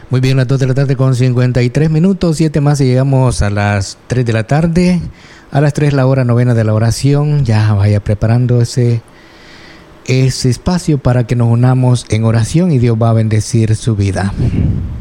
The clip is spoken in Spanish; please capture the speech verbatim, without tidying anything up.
Muy bien, las dos de la tarde con cincuenta y tres minutos, siete más y llegamos a las tres de la tarde. A las tres la hora novena de la oración. Ya vaya preparando ese, ese espacio para que nos unamos en oración y Dios va a bendecir su vida.